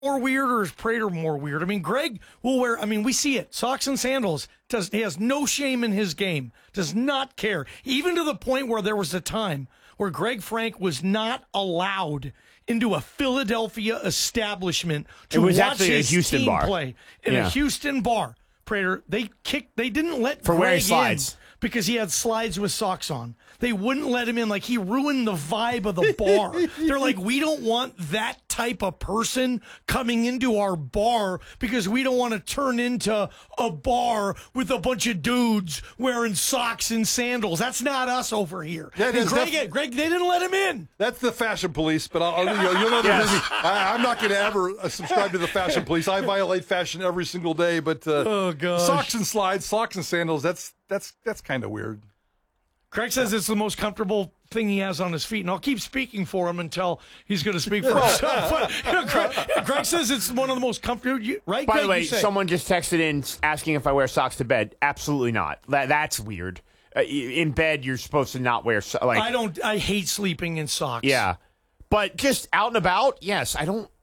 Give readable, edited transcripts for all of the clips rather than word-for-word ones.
more weird or is Prater more weird? I mean, Greg will wear, I mean, we see it. Socks and sandals. He has no shame in his game. Does not care. Even to the point where there was a time where Greg Frank was not allowed into a Philadelphia establishment to watch his team play in a Houston bar. Prater, they didn't let for Greg wearing slides in because he had slides with socks on. They wouldn't let him in. Like, he ruined the vibe of the bar. They're like, we don't want that type of person coming into our bar because we don't want to turn into a bar with a bunch of dudes wearing socks and sandals. That's not us over here. Greg, they didn't let him in. That's the fashion police, but you'll know I'm not going to ever subscribe to the fashion police. I violate fashion every single day, but socks and slides, socks and sandals, that's kind of weird. Craig says it's the most comfortable thing he has on his feet, and I'll keep speaking for him until he's going to speak for himself. But, Greg says it's one of the most comfortable, right? By Greg, the way, someone just texted in asking if I wear socks to bed. Absolutely not. That's weird. In bed, you're supposed to not wear socks. I hate sleeping in socks. Yeah. But just out and about, yes. I don't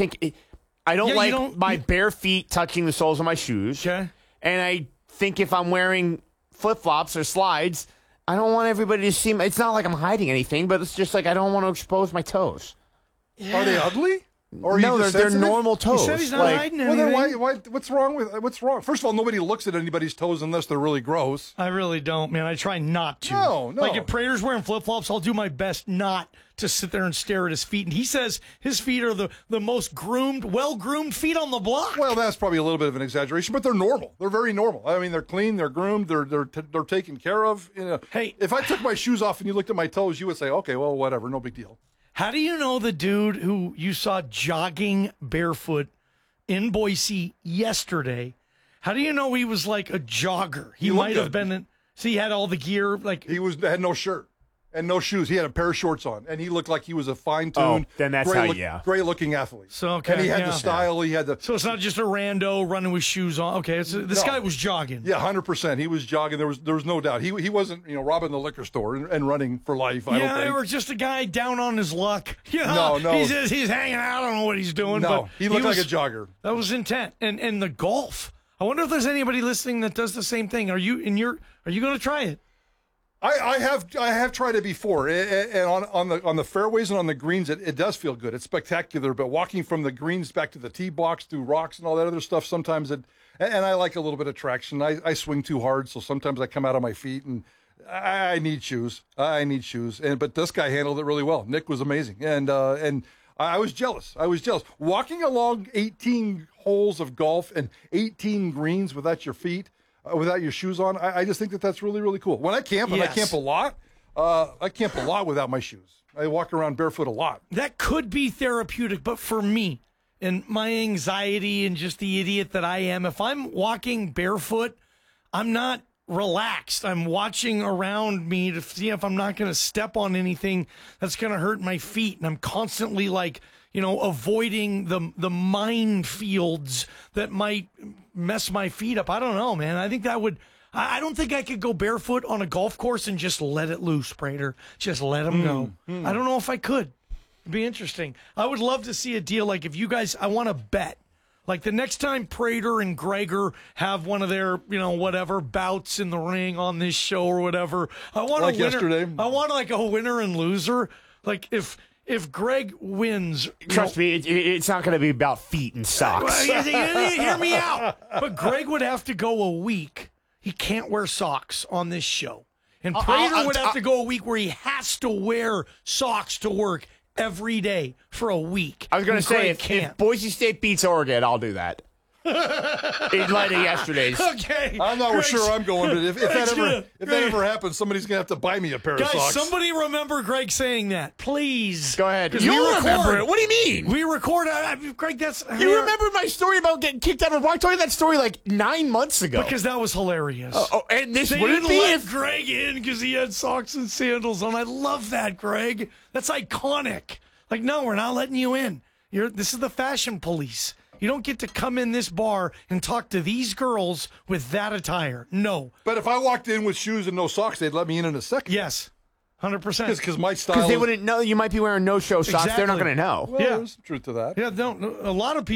like my bare feet touching the soles of my shoes. Okay. And I think if I'm wearing flip-flops or slides, I don't want everybody to see. It's not like I'm hiding anything, but it's just like I don't want to expose my toes. Yeah. Are they ugly? Or no, they're normal toes. He said he's not hiding anything. Well, then what's wrong? First of all, nobody looks at anybody's toes unless they're really gross. I really don't, man. I try not to. No. Like, if Prater's wearing flip-flops, I'll do my best not to sit there and stare at his feet. And he says his feet are the most groomed, well-groomed feet on the block. Well, that's probably a little bit of an exaggeration, but they're normal. They're very normal. I mean, they're clean, they're groomed, they're taken care of. Hey, if I took my shoes off and you looked at my toes, you would say, okay, well, whatever, no big deal. How do you know the dude who you saw jogging barefoot in Boise yesterday? How do you know he was like a jogger? He might have been. So he had all the gear. Like, he had no shirt and no shoes. He had a pair of shorts on, and he looked like he was a fine-tuned, then that's great-looking athlete. So okay, and he had the style. He had the. So it's not just a rando running with shoes on. Okay, this guy was jogging. Yeah, 100%. He was jogging. There was no doubt. He wasn't robbing the liquor store and running for life. I don't think. Or just a guy down on his luck. No. He's hanging out. I don't know what he's doing. No, but he looked like a jogger. That was intent. And the golf. I wonder if there's anybody listening that does the same thing. Are you going to try it? I have tried it before, and on the fairways and on the greens, it does feel good. It's spectacular, but walking from the greens back to the tee box through rocks and all that other stuff, sometimes and I like a little bit of traction. I swing too hard, so sometimes I come out on my feet, and I need shoes. But this guy handled it really well. Nick was amazing, and I was jealous. Walking along 18 holes of golf and 18 greens without your feet. Without your shoes on, I just think that's really, really cool. When I camp, and I camp a lot, without my shoes. I walk around barefoot a lot. That could be therapeutic, but for me and my anxiety and just the idiot that I am, if I'm walking barefoot, I'm not relaxed. I'm watching around me to see if I'm not going to step on anything that's going to hurt my feet, and I'm constantly avoiding the minefields that might mess my feet up. I don't know, man. I think that would. I don't think I could go barefoot on a golf course and just let it loose, Prater. Just let them go. I don't know if I could. It'd be interesting. I would love to see a deal like if you guys. I want to bet. Like the next time Prater and Gregor have one of their, whatever bouts in the ring on this show or whatever. I want a winner. Yesterday. I want like a winner and loser. Like if Greg wins, trust me, it's not going to be about feet and socks. Hear me out. But Greg would have to go a week. He can't wear socks on this show. And Prater would have to go a week where he has to wear socks to work every day for a week. I was going to say, if Boise State beats Oregon, I'll do that. In light of yesterday's. Okay. I'm not sure I'm going, but if that ever happens, somebody's going to have to buy me a pair of socks. Somebody remember Greg saying that. Please. Go ahead. You remember it. What do you mean? We record. Greg, You remember my story about getting kicked out of I told you that story like 9 months ago. Because that was hilarious. And this wouldn't let Greg in because he had socks and sandals on. I love that, Greg. That's iconic. Like, no, we're not letting you in. This is the fashion police. You don't get to come in this bar and talk to these girls with that attire. No. But if I walked in with shoes and no socks, they'd let me in a second. Yes. 100%. Because my style Because they is- wouldn't know. You might be wearing no-show socks. They're not Exactly. going to know. Well, Yeah. there's some truth to that. Yeah, no, a lot of people.